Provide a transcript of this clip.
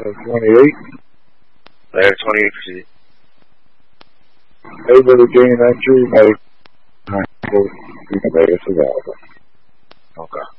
Ladder 28 for you. Hey, brother Dean, I'm sure you know Vegas is over. Okay.